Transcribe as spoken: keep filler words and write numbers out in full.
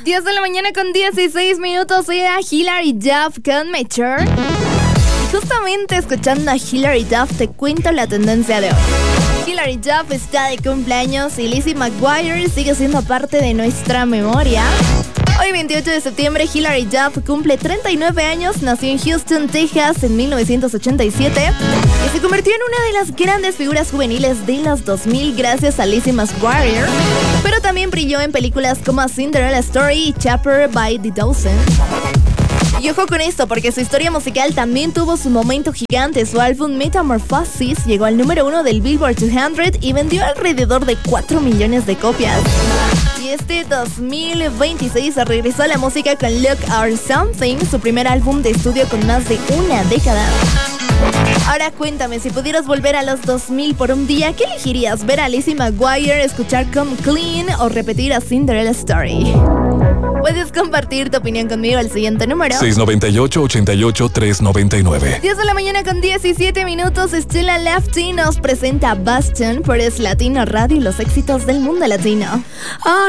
diez de la mañana con dieciséis minutos. Era Hilary Duff con Mature. Y justamente escuchando a Hilary Duff te cuento la tendencia de hoy. Hilary Duff está de cumpleaños y Lizzie McGuire sigue siendo parte de nuestra memoria. Hoy, veintiocho de septiembre, Hilary Duff cumple treinta y nueve años. Nació en Houston, Texas, en mil novecientos ochenta y siete y se convirtió en una de las grandes figuras juveniles de los dos mil gracias a Lizzie McGuire, pero también brilló en películas como Cinderella Story y Chaper by the Dozen. Y ojo con esto, porque su historia musical también tuvo su momento gigante. Su álbum Metamorphosis llegó al número uno del Billboard doscientos y vendió alrededor de cuatro millones de copias. Y este dos mil veintiséis regresó a la música con Look or Something, su primer álbum de estudio con más de una década. Ahora cuéntame, si pudieras volver a los dos mil por un día, ¿qué elegirías? ¿Ver a Lizzie McGuire, escuchar Come Clean o repetir a Cinderella Story? Puedes compartir tu opinión conmigo al siguiente número: seis nueve ocho, ocho ocho, tres nueve nueve. diez de la mañana con diecisiete minutos. Stella Lefty nos presenta Boston por Es Latino Radio y los éxitos del mundo latino. Oh,